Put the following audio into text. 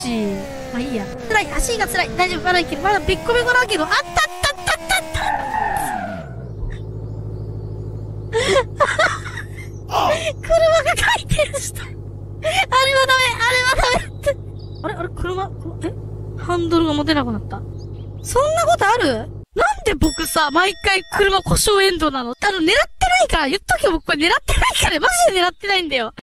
まあいいや。辛い。足が辛い。大丈夫。まだいける。まだべっこべこだけど。あったあったあったあったあった車が回転した。あれはダメ。あれはダメって。あれハンドルが持てなくなった。そんなことある？なんで僕さ、毎回車故障エンドなの？狙ってないから、言っとけよ、僕これ狙ってないから、マジで狙ってないんだよ。